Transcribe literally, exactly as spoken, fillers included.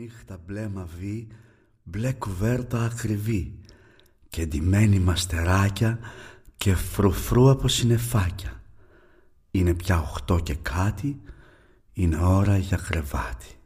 νύχτα μπλε μαβί, μπλε κουβέρτα ακριβή και ντυμένοι μαστεράκια και φρουφρού από συννεφάκια. Είναι πια οχτώ και κάτι, είναι ώρα για κρεβάτι.